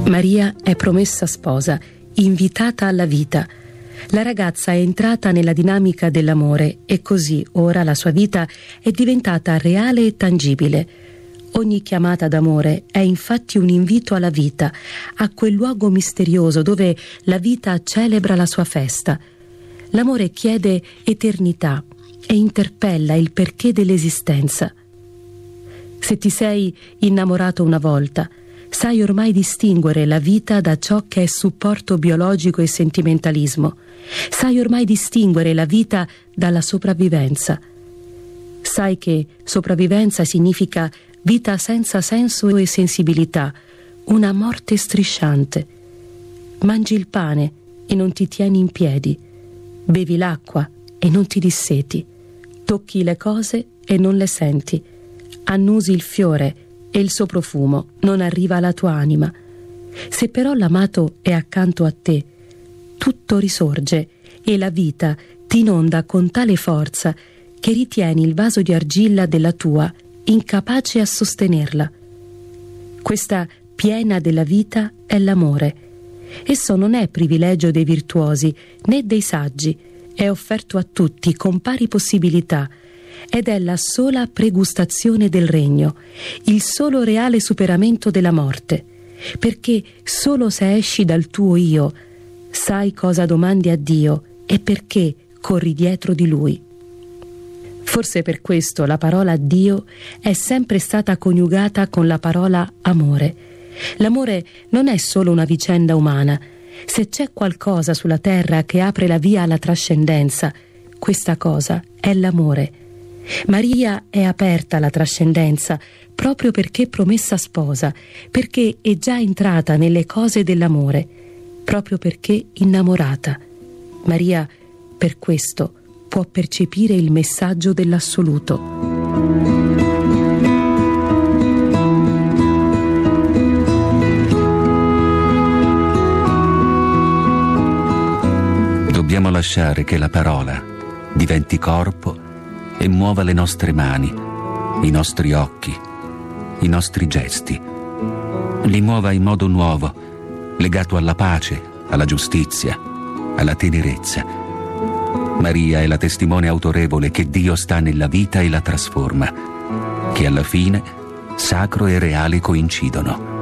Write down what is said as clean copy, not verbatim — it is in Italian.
Maria è promessa sposa, invitata alla vita. La ragazza è entrata nella dinamica dell'amore e così ora la sua vita è diventata reale e tangibile. Ogni chiamata d'amore è infatti un invito alla vita, a quel luogo misterioso dove la vita celebra la sua festa. L'amore chiede eternità e interpella il perché dell'esistenza. Se ti sei innamorato una volta, sai ormai distinguere la vita da ciò che è supporto biologico e sentimentalismo. Sai ormai distinguere la vita dalla sopravvivenza. Sai che sopravvivenza significa vita senza senso e sensibilità, una morte strisciante. Mangi il pane e non ti tieni in piedi, bevi l'acqua e non ti disseti, tocchi le cose e non le senti, annusi il fiore e il suo profumo non arriva alla tua anima. Se però l'amato è accanto a te, tutto risorge e la vita ti inonda con tale forza che ritieni il vaso di argilla della tua incapace a sostenerla. Questa piena della vita è l'amore. Esso non è privilegio dei virtuosi né dei saggi, è offerto a tutti con pari possibilità ed è la sola pregustazione del regno, il solo reale superamento della morte, perché solo se esci dal tuo io sai cosa domandi a Dio e perché corri dietro di Lui. Forse per questo la parola Dio è sempre stata coniugata con la parola amore. L'amore non è solo una vicenda umana. Se c'è qualcosa sulla terra che apre la via alla trascendenza, questa cosa è l'amore. Maria è aperta alla trascendenza proprio perché promessa sposa, perché è già entrata nelle cose dell'amore, proprio perché innamorata. Maria, per questo, può percepire il messaggio dell'assoluto. Dobbiamo lasciare che la parola diventi corpo e muova le nostre mani, i nostri occhi, i nostri gesti. Li muova in modo nuovo, legato alla pace, alla giustizia, alla tenerezza. Maria è la testimone autorevole che Dio sta nella vita e la trasforma, che alla fine sacro e reale coincidono.